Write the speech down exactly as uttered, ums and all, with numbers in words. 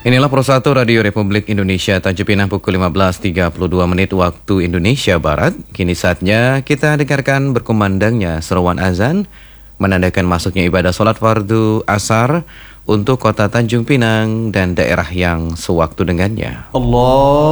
Inilah Pro satu Radio Republik Indonesia, Tanjung Pinang pukul lima belas tiga puluh dua menit waktu Indonesia Barat. Kini saatnya kita dengarkan berkumandangnya seruan azan menandakan masuknya ibadah sholat fardu asar untuk kota Tanjung Pinang dan daerah yang sewaktu dengannya. Allah